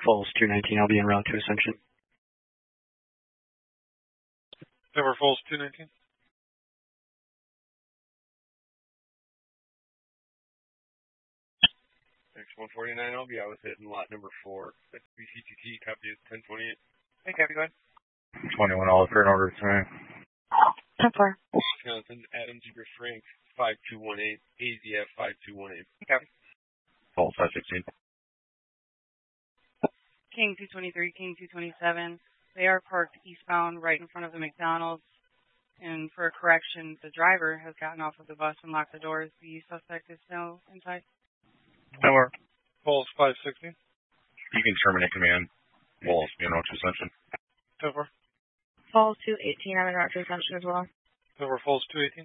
Falls 219, I'll be en route to Ascension. Denver Falls 219. X149, I'll be out with it in lot number 4. That's BCTT, copy is 1028. Hey, copy, go ahead. 21, all clear in order tonight. 10-4. Wisconsin, Adam Zebra Frank, 5218, AZF 5218. Hey, copy. Falls 516. King 223, King 227. They are parked eastbound right in front of the McDonald's. And for a correction, the driver has gotten off of the bus and locked the doors. The suspect is still inside. Denver Falls 516. You can terminate command. Falls, be en route to Ascension. Denver Falls 218, I'm en route to Ascension as well. Denver Falls 218.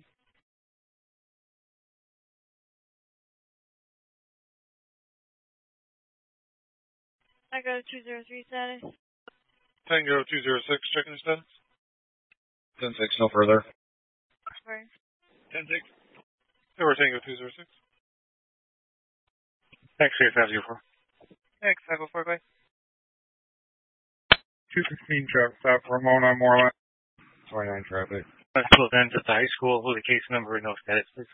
I go to 203 status. Tango 206, checking status. 10-6, no further. Sorry. 10-6. Denver Tango 206. X-ray 504. X 504, bye. 215 traffic stop, Ramona, Moreland. 29 traffic. Close ends at the high school. Hold the case number and no status, please.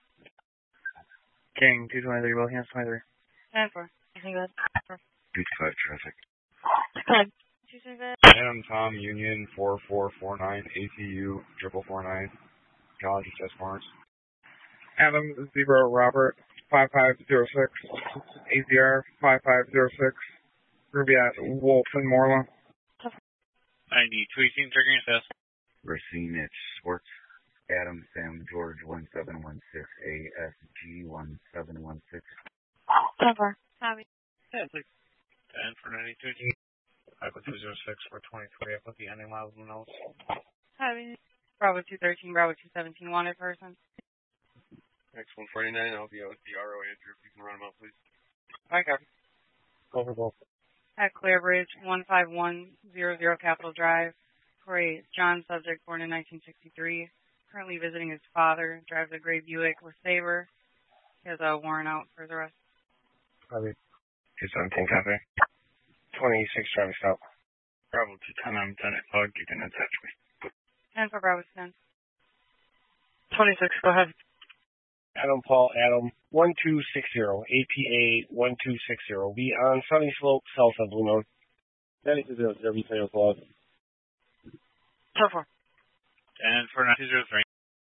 King 223, Williams 23. 10-4. I think that's 55 traffic. good. Adam Tom Union 4449 ATU 4449 College of Test Mars. Adam Zebra Robert 5506 AZR 5506 Ruby at Wolf and Morla. 90, 218, checking your status. Racine at Schwartz. Adam Sam George 1716 ASG 1716. 10-4. Copy. 10, please. 10 for 92. Echo 206 for 23. I put the ending miles in the notes. Copy. Bravo 213, Bravo 217, wanted person. X149, I'll be out with the RO Andrew. If you can run him out, please. Hi, copy. Over both. At Clearbridge, 15100 Capitol Drive, for a John subject born in 1963, currently visiting his father, drives a gray Buick with Sabre. He has a warrant out for the rest. Copy. 217, copy. 26 traffic stop. Bravo 210, I'm 10 at Pug. You can attach me. 10 for Bravo 10. 26, go ahead. Adam Paul Adam 1260 APA 1260. Be on Sunny Slope south of Blue North. That is every single clause. 10-4. And for 9203.